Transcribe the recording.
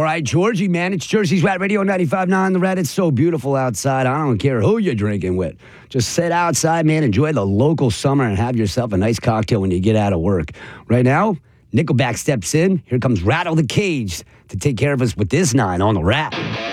right, Georgie, man. It's Jersey's Rat Radio 95.9 The Rat. It's so beautiful outside. I don't care who you're drinking with. Just sit outside, man. Enjoy the local summer and have yourself a nice cocktail when you get out of work. Right now, Nickelback steps in. Here comes Rattle the Cage to take care of us with this 9 on The Rat.